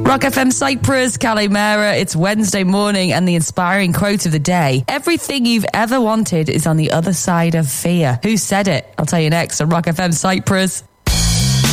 Rock FM Cyprus, Calimera. It's Wednesday morning and the inspiring quote of the day. Everything you've ever wanted is on the other side of fear. Who said it? I'll tell you next on Rock FM Cyprus.